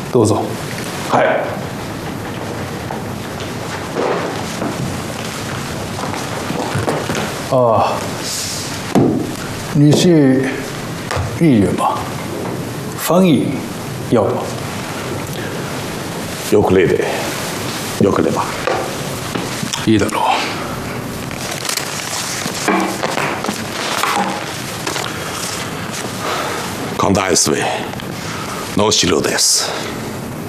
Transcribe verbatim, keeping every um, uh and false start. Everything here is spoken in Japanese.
どうぞ。 はい。 啊，你是日语吗？翻译要吗？ よく例でよくれば。 いいだろう。 神田 エス ウェイ の資料です。